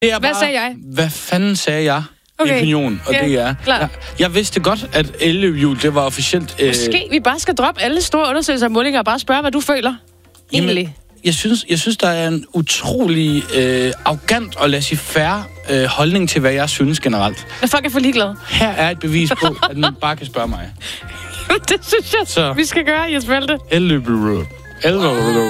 Det er Hvad bare, sagde jeg? Hvad fanden sagde jeg? Okay. Opinion, og det er... Jeg vidste godt, at elløbehjul, det var officielt... Måske vi bare skal droppe alle store undersøgelser og målinger og bare spørge, hvad du føler. Egentlig. Jeg synes, der er en utrolig arrogant og laissez-faire holdning til, hvad jeg synes generelt. Når folk er for ligeglade. Her er et bevis på, at man bare kan spørge mig. Det synes jeg, vi skal gøre, Jesper Velte. Elløbehjul.